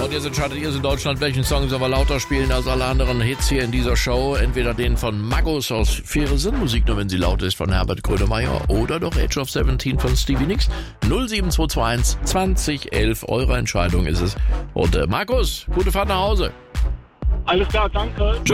Und jetzt entscheidet ihr in Deutschland, welchen Song sollen wir lauter spielen als alle anderen Hits hier in dieser Show. Entweder den von Magus aus Faire Sinn Musik, nur wenn sie laut ist, von Herbert Grönemeyer, oder doch Age of 17 von Stevie Nicks. 07221 2011, eure Entscheidung ist es. Und Markus, gute Fahrt nach Hause. Alles klar, danke.